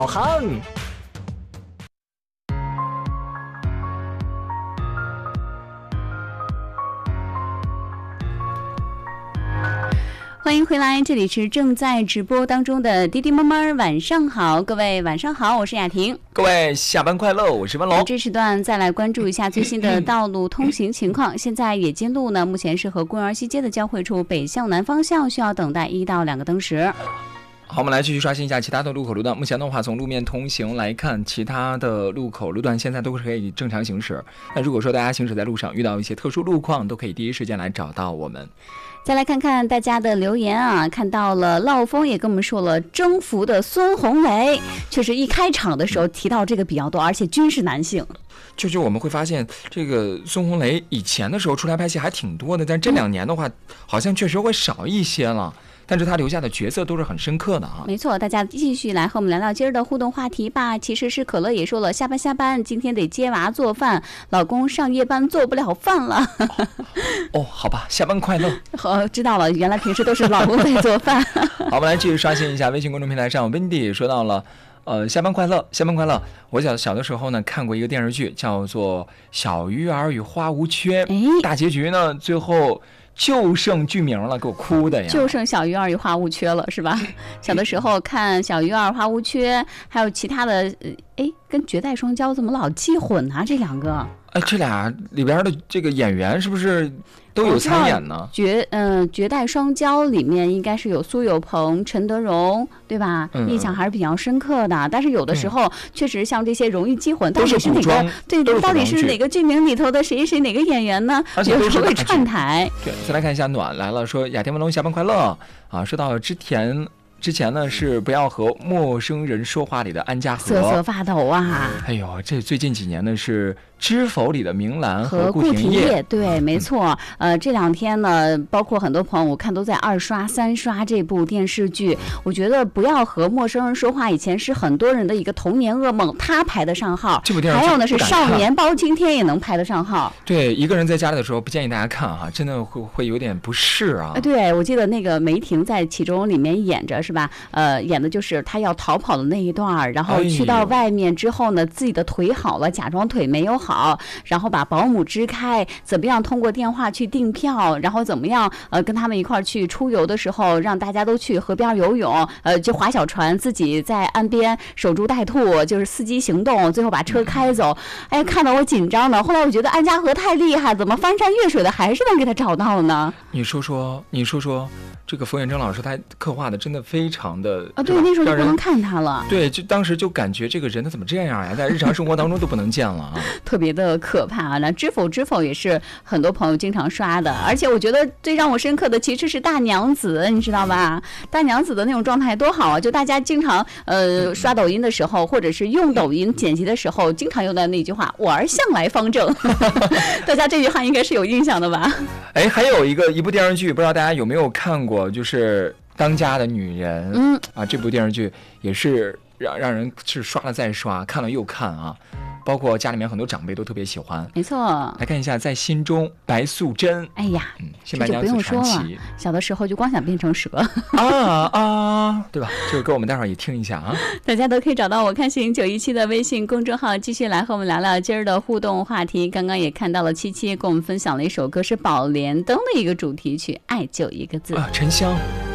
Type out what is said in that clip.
好汉。 欢迎回来，这里是正在直播当中的滴滴妈妈晚上好，各位晚上好，我是雅婷。 各位下班快乐，我是文龙。 这时段再来关注一下最新的道路通行情况。现在冶金路呢，目前是和公园西街的交汇处北向南方向需要等待1到2个灯时。 好，我们来继续刷新一下其他的路口路段。目前的话，从路面通行来看，其他的路口路段现在都是可以正常行驶。那如果说大家行驶在路上遇到一些特殊路况，都可以第一时间来找到我们。 再来看看大家的留言啊，看到了烙风也跟我们说了，征服的孙红雷，确实一开场的时候提到这个比较多，而且均是男性。 就是我们会发现，这个孙红雷以前的时候出来拍戏还挺多的，但这2年的话，好像确实会少一些了。但是他留下的角色都是很深刻的啊。 没错，大家继续来和我们聊聊今儿的互动话题吧。其实是可乐也说了，下班，今天得接娃做饭，老公上夜班做不了饭了。 哦，好吧，下班快乐。 知道了，原来平时都是老公在做饭。 好，我们来继续刷新一下微信公众平台上，温迪说到了。下班快乐，下班快乐。我小的时候呢，看过一个电视剧，叫做《小鱼儿与花无缺》。大结局呢，最后就剩剧名了，给我哭的呀！ 就剩小鱼儿与花无缺了，是吧？小的时候看小鱼儿花无缺，还有其他的，跟绝代双骄怎么老记混啊？这2个。 这俩里边的这个演员是不是都有参演呢？ 绝代双骄里面应该是有苏有朋、陈德容，对吧？印象还是比较深刻的。但是有的时候确实像这些容易记混，到底是哪个？对，到底是哪个剧名里头的谁哪个演员呢？有时候会串台。 对，再来看一下暖来了，说雅天文龙下班快乐啊！说到之前呢是不要和陌生人说话里的安家和， 瑟瑟发抖啊！ 哎呦，这最近几年呢是知否里的明兰和顾廷烨， 对，没错。这2天呢，包括很多朋友我看都在2刷、3刷这部电视剧。我觉得不要和陌生人说话，以前是很多人的一个童年噩梦，他排得上号。 这部电视剧还有呢是少年包青天也能排得上号。 对，一个人在家里的时候不建议大家看哈，真的会有点不适啊。 对，我记得那个梅婷在其中里面演着是吧？演的就是他要逃跑的那一段，然后去到外面之后呢，自己的腿好了，假装腿没有好，然后把保姆支开，怎么样通过电话去订票，然后怎么样跟他们一块儿去出游的时候，让大家都去河边游泳，就划小船，自己在岸边守株待兔，就是伺机行动，最后把车开走。哎，看得我紧张的。后来我觉得安家和太厉害，怎么翻山越水的还是能给他找到呢？ 你说说。这个冯远征老师他刻画的真的非常的对，那时候就不能看他了。 对，就当时就感觉这个人他怎么这样呀，在日常生活当中都不能见了啊， 特别的可怕啊。那知否也是很多朋友经常刷的，而且我觉得最让我深刻的其实是大娘子，你知道吧？大娘子的那种状态多好啊！就大家经常刷抖音的时候，或者是用抖音剪辑的时候，经常用的那句话“我儿向来方正”，大家这句话应该是有印象的吧？ 还有一部电视剧，不知道大家有没有看过，就是《当家的女人》。这部电视剧也是让人是刷了再刷，看了又看啊。包括家里面很多长辈都特别喜欢。 没错， 来看一下，在心中白素贞。 哎呀， 新白娘子传奇。 小的时候就光想变成蛇对吧？这首歌我们待会儿也听一下啊。 大家都可以找到我看行917的微信公众号，继续来和我们聊聊今儿的互动话题。刚刚也看到了77跟我们分享了一首歌，是宝莲灯的一个主题曲《爱就一个字》。 沉香。